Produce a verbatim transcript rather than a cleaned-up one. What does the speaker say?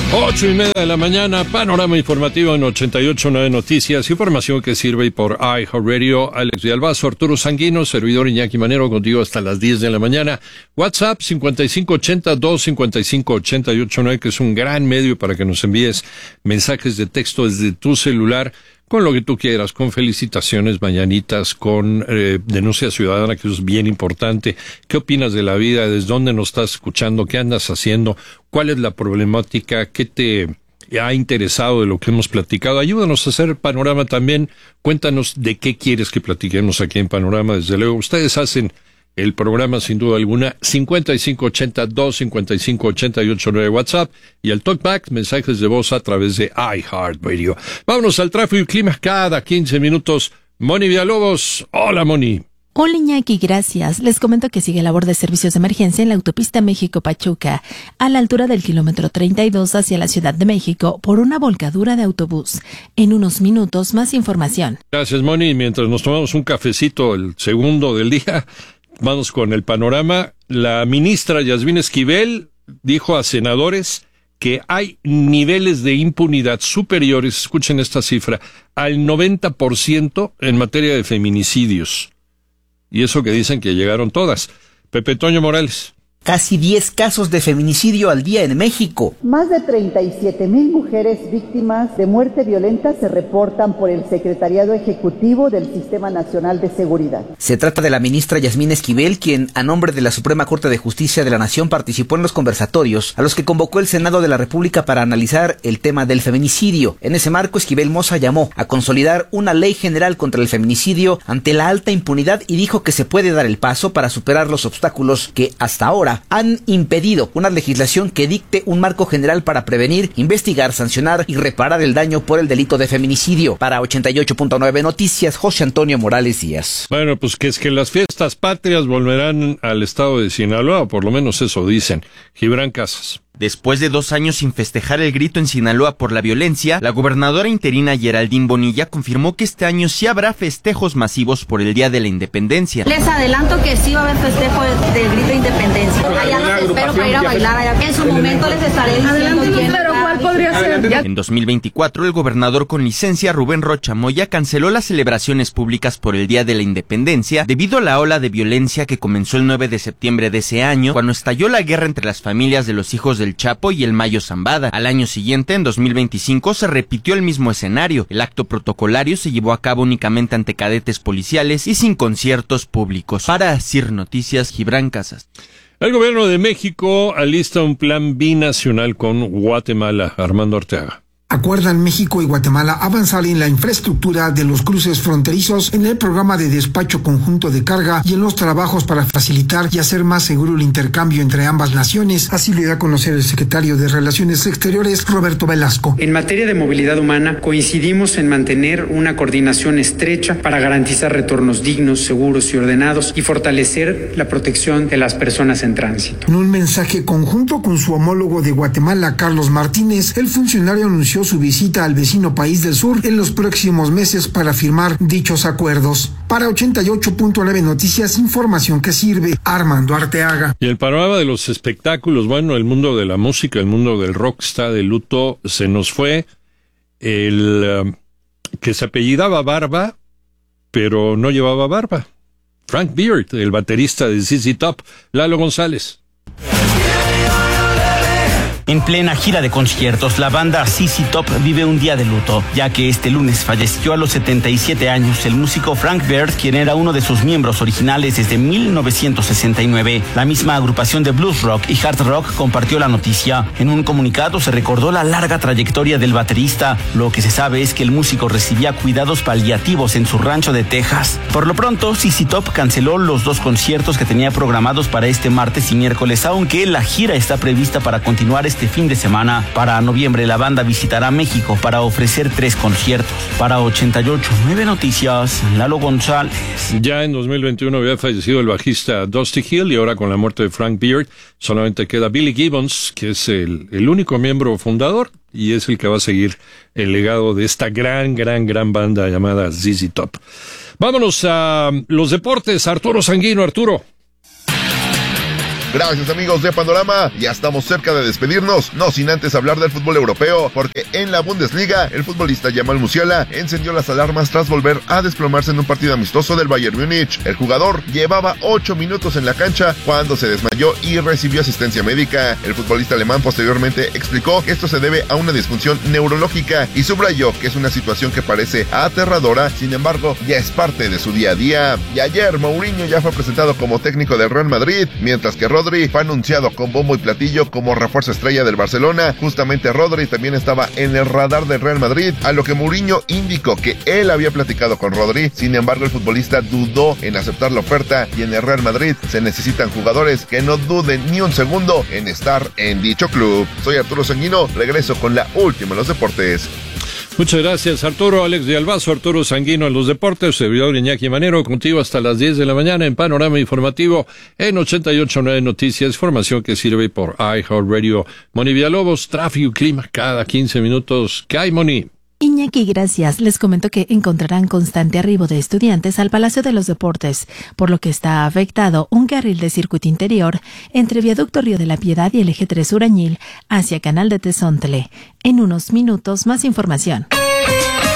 Ocho y media de la mañana, panorama informativo en ochenta y ocho punto nueve Noticias, información que sirve por iHeartRadio. Alex Villalbazo, Arturo Sanguino, servidor Iñaki Manero, contigo hasta las diez de la mañana. WhatsApp cincuenta y cinco ochenta, dos cincuenta y cinco, ochenta y ocho nueve, que es un gran medio para que nos envíes mensajes de texto desde tu celular, con lo que tú quieras, con felicitaciones, mañanitas, con eh, denuncia ciudadana, que es bien importante. ¿Qué opinas de la vida? ¿Desde dónde nos estás escuchando? ¿Qué andas haciendo? ¿Cuál es la problemática? ¿Qué te ha interesado de lo que hemos platicado? Ayúdanos a hacer Panorama también. Cuéntanos de qué quieres que platiquemos aquí en Panorama. Desde luego, ustedes hacen el programa sin duda alguna. Cincuenta y cinco ochenta, dos cincuenta y cinco, ochenta y ocho nueve WhatsApp y el Talkback, mensajes de voz a través de iHeartRadio. Vámonos al tráfico y clima cada quince minutos. Moni Villalobos. Hola, Moni. Hola, Iñaki, gracias. Les comento que sigue labor de servicios de emergencia en la autopista México-Pachuca, a la altura del kilómetro treinta y dos hacia la Ciudad de México, por una volcadura de autobús. En unos minutos, más información. Gracias, Moni. Mientras nos tomamos un cafecito, el segundo del día, vamos con el panorama. La ministra Yasmín Esquivel dijo a senadores que hay niveles de impunidad superiores, escuchen esta cifra, al noventa por ciento en materia de feminicidios. Y eso que dicen que llegaron todas. Pepe Toño Morales. Casi diez casos de feminicidio al día en México. Más de treinta y siete mil mujeres víctimas de muerte violenta se reportan por el Secretariado Ejecutivo del Sistema Nacional de Seguridad. Se trata de la ministra Yasmín Esquivel, quien, a nombre de la Suprema Corte de Justicia de la Nación, participó en los conversatorios a los que convocó el Senado de la República para analizar el tema del feminicidio. En ese marco, Esquivel Moza llamó a consolidar una ley general contra el feminicidio ante la alta impunidad y dijo que se puede dar el paso para superar los obstáculos que hasta ahora han impedido una legislación que dicte un marco general para prevenir, investigar, sancionar y reparar el daño por el delito de feminicidio. Para ochenta y ocho punto nueve Noticias, José Antonio Morales Díaz. Bueno, pues que es que las fiestas patrias volverán al estado de Sinaloa, o por lo menos eso dicen. Gibran Casas. Después de dos años sin festejar el grito en Sinaloa por la violencia, la gobernadora interina Geraldine Bonilla confirmó que este año sí habrá festejos masivos por el Día de la Independencia. Les adelanto que sí va a haber festejo del grito de independencia. Allá los espero para ir a bailar, allá en su momento les estaré diciendo quién. Pero ¿cuál podría ser? En dos mil veinticuatro, el gobernador con licencia Rubén Rocha Moya canceló las celebraciones públicas por el Día de la Independencia debido a la ola de violencia que comenzó el nueve de septiembre de ese año, cuando estalló la guerra entre las familias de los hijos del El Chapo y el Mayo Zambada. Al año siguiente, en dos mil veinticinco, se repitió el mismo escenario. El acto protocolario se llevó a cabo únicamente ante cadetes policiales y sin conciertos públicos. Para CIR Noticias, Gibran Casas. El gobierno de México alista un plan binacional con Guatemala. Armando Ortega. Acuerdan México y Guatemala avanzar en la infraestructura de los cruces fronterizos, en el programa de despacho conjunto de carga y en los trabajos para facilitar y hacer más seguro el intercambio entre ambas naciones. Así lo dio a conocer el secretario de Relaciones Exteriores, Roberto Velasco. En materia de movilidad humana, coincidimos en mantener una coordinación estrecha para garantizar retornos dignos, seguros y ordenados y fortalecer la protección de las personas en tránsito. En un mensaje conjunto con su homólogo de Guatemala, Carlos Martínez, el funcionario anunció su visita al vecino país del sur en los próximos meses para firmar dichos acuerdos. Para ochenta y ocho punto nueve Noticias, información que sirve. Armando Arteaga. Y el panorama de los espectáculos, bueno, el mundo de la música, el mundo del rock está de luto. Se nos fue el uh, que se apellidaba Barba, pero no llevaba barba. Frank Beard, el baterista de Z Z Top. Lalo González. En plena gira de conciertos, la banda Z Z Top vive un día de luto, ya que este lunes falleció a los setenta y siete años el músico Frank Beard, quien era uno de sus miembros originales desde mil novecientos sesenta y nueve. La misma agrupación de blues rock y hard rock compartió la noticia. En un comunicado se recordó la larga trayectoria del baterista. Lo que se sabe es que el músico recibía cuidados paliativos en su rancho de Texas. Por lo pronto, Z Z Top canceló los dos conciertos que tenía programados para este martes y miércoles, aunque la gira está prevista para continuar este Este fin de semana. Para noviembre, la banda visitará México para ofrecer tres conciertos. Para ochenta y ocho punto nueve Noticias, Lalo González. Ya en dos mil veintiuno había fallecido el bajista Dusty Hill y ahora con la muerte de Frank Beard solamente queda Billy Gibbons, que es el, el único miembro fundador y es el que va a seguir el legado de esta gran, gran, gran banda llamada Z Z Top. Vámonos a los deportes. Arturo Sanguino. Arturo. Gracias amigos de Panorama, ya estamos cerca de despedirnos, no sin antes hablar del fútbol europeo, porque en la Bundesliga el futbolista Jamal Musiala encendió las alarmas tras volver a desplomarse en un partido amistoso del Bayern Múnich. El jugador llevaba ocho minutos en la cancha cuando se desmayó y recibió asistencia médica. El futbolista alemán posteriormente explicó que esto se debe a una disfunción neurológica y subrayó que es una situación que parece aterradora, sin embargo ya es parte de su día a día. Y ayer Mourinho ya fue presentado como técnico del Real Madrid, mientras que Rodri fue anunciado con bombo y platillo como refuerzo estrella del Barcelona. Justamente Rodri también estaba en el radar del Real Madrid, a lo que Mourinho indicó que él había platicado con Rodri, sin embargo el futbolista dudó en aceptar la oferta y en el Real Madrid se necesitan jugadores que no duden ni un segundo en estar en dicho club. Soy Arturo Sanguino, regreso con la última en los deportes. Muchas gracias, Arturo. Alex de Albazo, Arturo Sanguino en los deportes, servidor Iñaki Manero, contigo hasta las diez de la mañana en Panorama Informativo en ochenta y ocho punto nueve Noticias, información que sirve por iHeartRadio. Moni Villalobos, tráfico y clima cada quince minutos. ¿Qué hay, Moni? Iñaki, gracias. Les comento que encontrarán constante arribo de estudiantes al Palacio de los Deportes, por lo que está afectado un carril de circuito interior entre Viaducto Río de la Piedad y el eje tres Urañil hacia Canal de Tezontle. En unos minutos, más información.